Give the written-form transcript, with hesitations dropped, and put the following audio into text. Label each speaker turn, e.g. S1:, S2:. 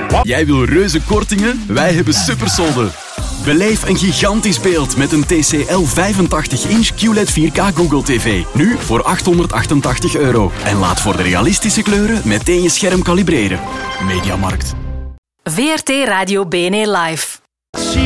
S1: Jij wil reuze kortingen? Wij hebben supersolden. Beleef een gigantisch beeld met een TCL 85-inch QLED 4K Google TV. Nu voor €888. En laat voor de realistische kleuren meteen je scherm kalibreren. Mediamarkt.
S2: VRT Radio BNE Live.